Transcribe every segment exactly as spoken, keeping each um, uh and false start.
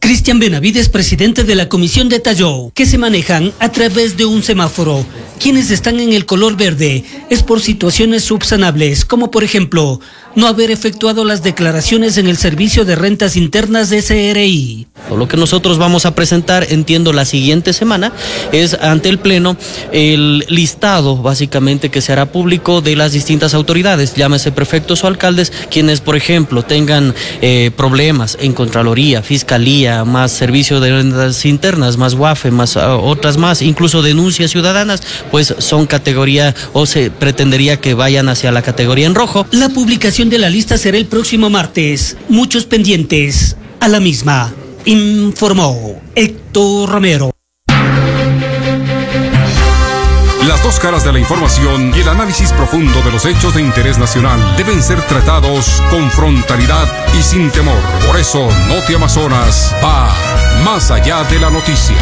Cristian Benavides, presidente de la Comisión, detalló que se manejan a través de un semáforo. Quienes están en el color verde es por situaciones subsanables, como por ejemplo, no haber efectuado las declaraciones en el Servicio de Rentas Internas de S R I. Lo que nosotros vamos a presentar, entiendo, la siguiente semana, es ante el Pleno el listado, básicamente, que se hará público de las distintas autoridades, llámese prefectos o alcaldes, quienes, por ejemplo, tengan eh, problemas en Contraloría, Fiscalía, más Servicio de Rentas Internas, más U A F E, más uh, otras más, incluso denuncias ciudadanas, pues son categoría o se pretendería que vayan hacia la categoría en rojo. La publicación de la lista será el próximo martes. Muchos pendientes a la misma, informó Héctor Romero. Las dos caras de la información y el análisis profundo de los hechos de interés nacional deben ser tratados con frontalidad y sin temor. Por eso, Noti Amazonas va más allá de la noticia.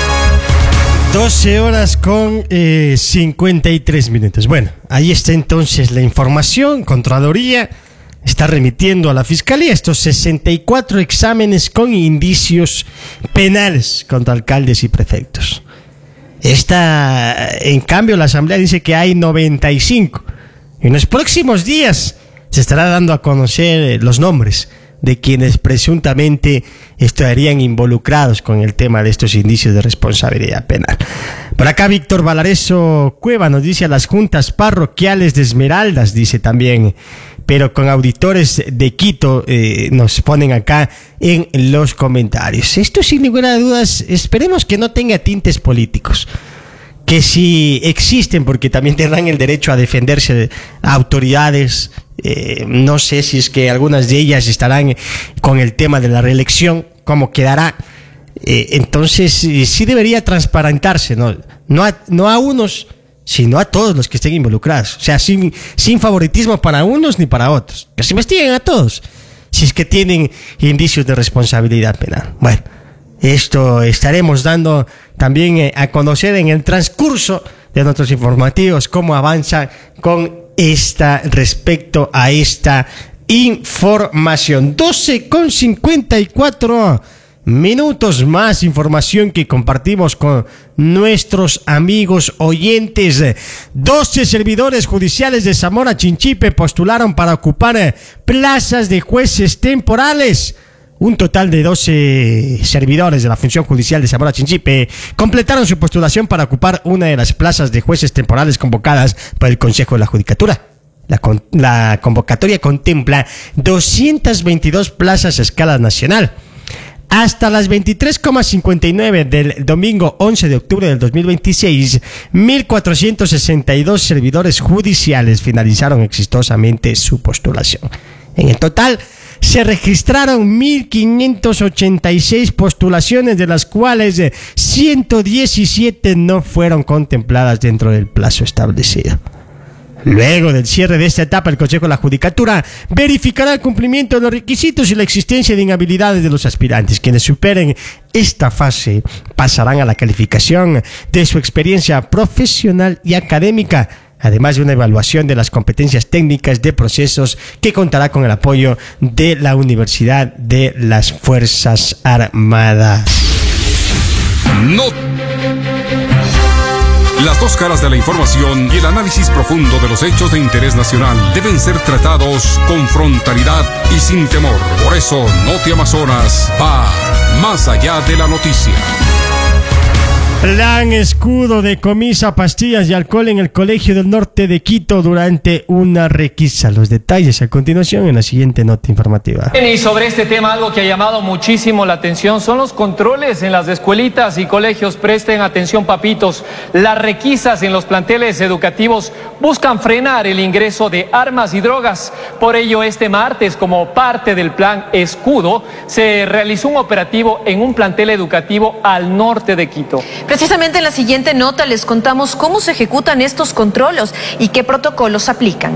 doce horas con eh, cincuenta y tres minutos. Bueno, ahí está entonces la información. Contraloría está remitiendo a la Fiscalía estos sesenta y cuatro exámenes con indicios penales contra alcaldes y prefectos. Esta, en cambio, la Asamblea dice que hay noventa y cinco. En los próximos días se estará dando a conocer los nombres de quienes presuntamente estarían involucrados con el tema de estos indicios de responsabilidad penal. Por acá Víctor Valareso Cueva nos dice: a las juntas parroquiales de Esmeraldas, dice también, pero con auditores de Quito, eh, nos ponen acá en los comentarios. Esto, sin ninguna duda, esperemos que no tenga tintes políticos, que si existen, porque también tendrán el derecho a defenderse autoridades. Eh, no sé si es que algunas de ellas estarán con el tema de la reelección, cómo quedará. Eh, entonces sí debería transparentarse, ¿no? No a, no a unos, sino a todos los que estén involucrados. O sea, sin, sin favoritismo para unos ni para otros. Que se investiguen a todos, si es que tienen indicios de responsabilidad penal. Bueno, esto estaremos dando también eh, a conocer en el transcurso de nuestros informativos cómo avanza con esta respecto a esta información. doce con cincuenta y cuatro minutos, más información que compartimos con nuestros amigos oyentes. doce servidores judiciales de Zamora Chinchipe postularon para ocupar plazas de jueces temporales. Un total de doce servidores de la función judicial de Zamora Chinchipe completaron su postulación para ocupar una de las plazas de jueces temporales convocadas por el Consejo de la Judicatura. La, con, la convocatoria contempla doscientas veintidós plazas a escala nacional. Hasta las veintitrés coma cincuenta y nueve del domingo once de octubre del dos mil veintiséis, mil cuatrocientos sesenta y dos servidores judiciales finalizaron exitosamente su postulación. En el total, se registraron mil quinientas ochenta y seis postulaciones, de las cuales ciento diecisiete no fueron contempladas dentro del plazo establecido. Luego del cierre de esta etapa, el Consejo de la Judicatura verificará el cumplimiento de los requisitos y la existencia de inhabilidades de los aspirantes. Quienes superen esta fase pasarán a la calificación de su experiencia profesional y académica, además de una evaluación de las competencias técnicas de procesos que contará con el apoyo de la Universidad de las Fuerzas Armadas. No. Las dos caras de la información y el análisis profundo de los hechos de interés nacional deben ser tratados con frontalidad y sin temor. Por eso, Noti Amazonas va más allá de la noticia. Plan Escudo decomisa pastillas y alcohol en el Colegio del Norte de Quito durante una requisa. Los detalles a continuación en la siguiente nota informativa. Y sobre este tema, algo que ha llamado muchísimo la atención son los controles en las escuelitas y colegios. Presten atención, papitos. Las requisas en los planteles educativos buscan frenar el ingreso de armas y drogas. Por ello, este martes, como parte del Plan Escudo, se realizó un operativo en un plantel educativo al norte de Quito. Precisamente en la siguiente nota les contamos cómo se ejecutan estos controlos y qué protocolos aplican.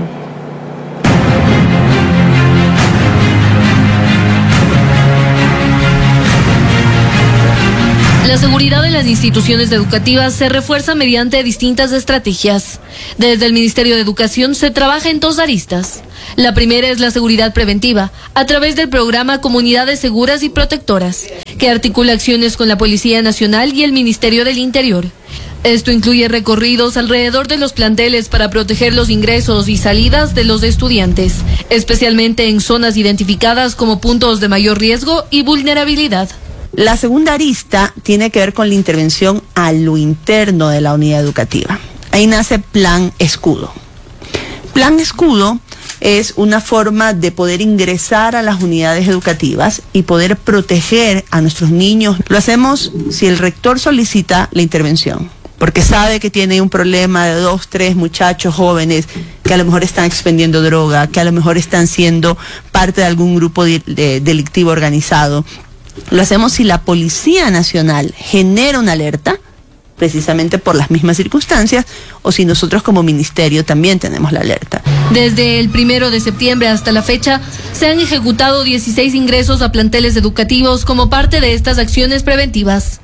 La seguridad de las instituciones educativas se refuerza mediante distintas estrategias. Desde el Ministerio de Educación se trabaja en dos aristas. La primera es la seguridad preventiva, a través del programa Comunidades Seguras y Protectoras, que articula acciones con la Policía Nacional y el Ministerio del Interior. Esto incluye recorridos alrededor de los planteles para proteger los ingresos y salidas de los estudiantes, especialmente en zonas identificadas como puntos de mayor riesgo y vulnerabilidad. La segunda arista tiene que ver con la intervención a lo interno de la unidad educativa. Ahí nace Plan Escudo. Plan Escudo es una forma de poder ingresar a las unidades educativas y poder proteger a nuestros niños. Lo hacemos si el rector solicita la intervención, porque sabe que tiene un problema de dos, tres muchachos jóvenes que a lo mejor están expendiendo droga, que a lo mejor están siendo parte de algún grupo de, de, delictivo organizado. Lo hacemos si la Policía Nacional genera una alerta, precisamente por las mismas circunstancias, o si nosotros como ministerio también tenemos la alerta. Desde el primero de septiembre hasta la fecha, se han ejecutado dieciséis ingresos a planteles educativos como parte de estas acciones preventivas.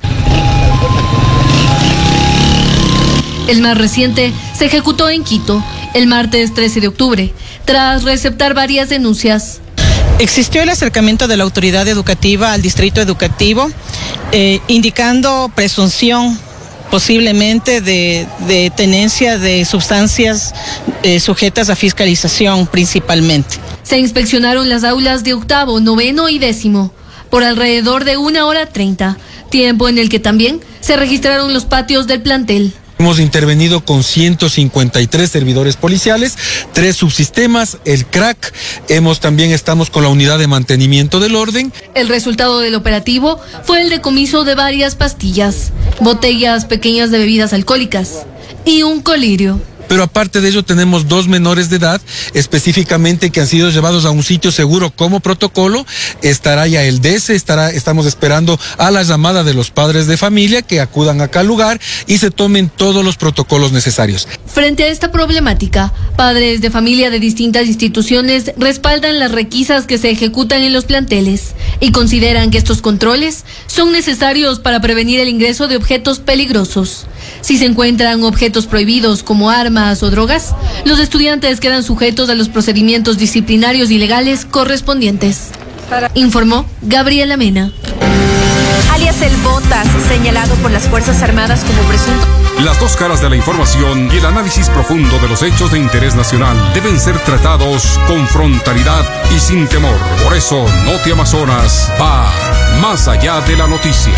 El más reciente se ejecutó en Quito, el martes trece de octubre, tras receptar varias denuncias. Existió el acercamiento de la autoridad educativa al distrito educativo, eh, indicando presunción posiblemente de, de tenencia de sustancias eh, sujetas a fiscalización principalmente. Se inspeccionaron las aulas de octavo, noveno y décimo por alrededor de una hora treinta, tiempo en el que también se registraron los patios del plantel. Hemos intervenido con ciento cincuenta y tres servidores policiales, tres subsistemas, el crack, hemos también estamos con la unidad de mantenimiento del orden. El resultado del operativo fue el decomiso de varias pastillas, botellas pequeñas de bebidas alcohólicas y un colirio. Pero aparte de ello tenemos dos menores de edad específicamente que han sido llevados a un sitio seguro como protocolo. Estará ya el D E S E, estará, estamos esperando a la llamada de los padres de familia que acudan acá al lugar y se tomen todos los protocolos necesarios. Frente a esta problemática, padres de familia de distintas instituciones respaldan las requisas que se ejecutan en los planteles y consideran que estos controles son necesarios para prevenir el ingreso de objetos peligrosos. Si se encuentran objetos prohibidos como armas o drogas, los estudiantes quedan sujetos a los procedimientos disciplinarios y legales correspondientes. Informó Gabriela Mena. Alias El Botas, señalado por las Fuerzas Armadas como presunto. Las dos caras de la información y el análisis profundo de los hechos de interés nacional deben ser tratados con frontalidad y sin temor. Por eso, Noti Amazonas va más allá de la noticia.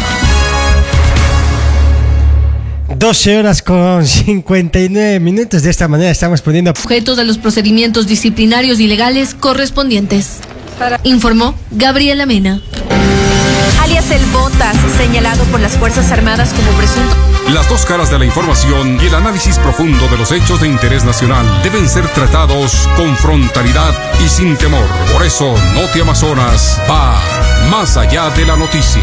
doce horas con cincuenta y nueve minutos. De esta manera estamos poniendo sujetos a los procedimientos disciplinarios y legales correspondientes. Informó Gabriela Mena. Alias El Botas, señalado por las Fuerzas Armadas como presunto. Las dos caras de la información y el análisis profundo de los hechos de interés nacional deben ser tratados con frontalidad y sin temor. Por eso, Noti Amazonas va más allá de la noticia.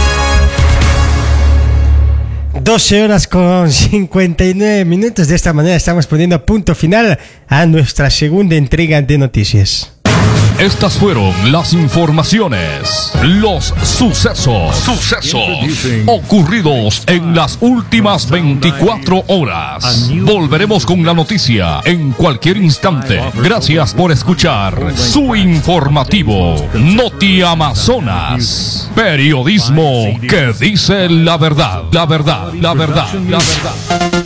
doce horas con cincuenta y nueve minutos. De esta manera estamos poniendo punto final a nuestra segunda entrega de noticias. Estas fueron las informaciones, los sucesos, sucesos ocurridos en las últimas veinticuatro horas. Volveremos con la noticia en cualquier instante. Gracias por escuchar su informativo Noti Amazonas. Periodismo que dice la verdad, la verdad, la verdad, la verdad.